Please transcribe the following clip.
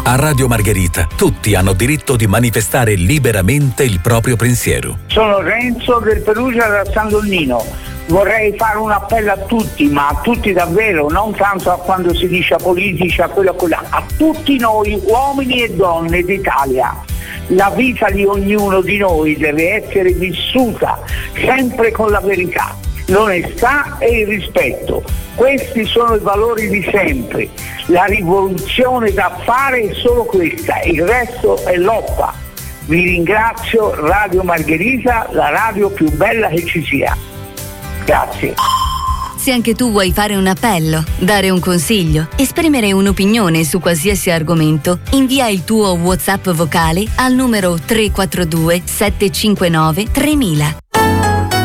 A Radio Margherita tutti hanno diritto di manifestare liberamente il proprio pensiero. Sono Renzo del Perugia da San Donnino. Vorrei fare un appello a tutti, ma a tutti davvero, non tanto a quando si dice a politici, a quello, a tutti noi, uomini e donne d'Italia. La vita di ognuno di noi deve essere vissuta sempre con la verità, l'onestà e il rispetto. Questi sono i valori di sempre. La rivoluzione da fare è solo questa, il resto è lotta. Vi ringrazio, Radio Margherita, la radio più bella che ci sia. Grazie. Se anche tu vuoi fare un appello, dare un consiglio, esprimere un'opinione su qualsiasi argomento, invia il tuo WhatsApp vocale al numero 342 759 3000.